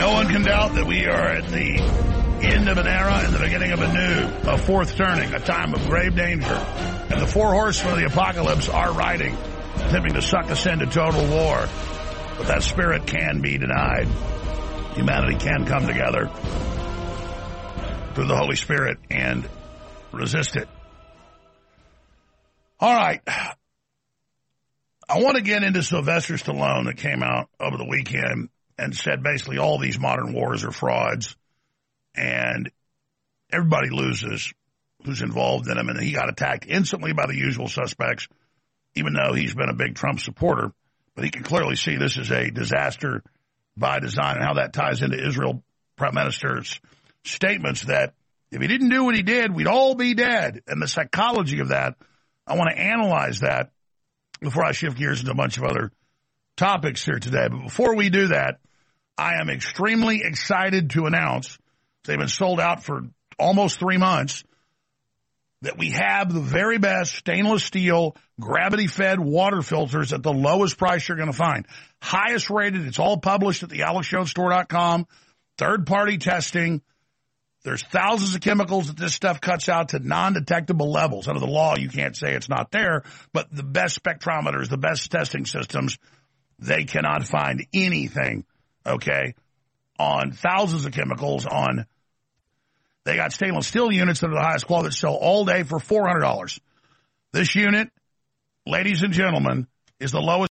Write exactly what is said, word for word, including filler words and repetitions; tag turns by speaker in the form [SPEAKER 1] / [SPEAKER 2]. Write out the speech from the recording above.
[SPEAKER 1] No one can doubt that we are at the end of an era and the beginning of a new, a fourth turning, a time of grave danger. And the four horsemen of the apocalypse are riding, attempting to suck us into total war. But that spirit can be denied. Humanity can come together through the Holy Spirit and resist it. All right. I want to get into Sylvester Stallone that came out over the weekend and said basically all these modern wars are frauds and everybody loses who's involved in them. And he got attacked instantly by the usual suspects, even though he's been a big Trump supporter. But he can clearly see this is a disaster by design and how that ties into Israel Prime Minister's statements that if he didn't do what he did, we'd all be dead. And the psychology of that, I want to analyze that before I shift gears into a bunch of other topics here today. But before we do that, I am extremely excited to announce, they've been sold out for almost three months, that we have the very best stainless steel, gravity-fed water filters at the lowest price you're going to find. Highest rated. It's all published at the alex jones store dot com. Third-party testing. There's thousands of chemicals that this stuff cuts out to non-detectable levels. Under the law, you can't say it's not there, but the best spectrometers, the best testing systems, they cannot find anything, okay, on thousands of chemicals on. They got stainless steel units that are the highest quality that sell all day for four hundred dollars. This unit, ladies and gentlemen, is the lowest